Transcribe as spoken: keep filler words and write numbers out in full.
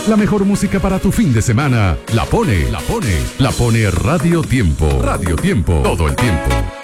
La mejor música para tu fin de semana. La pone, la pone, la pone Radio Tiempo. Radio Tiempo. Todo el tiempo.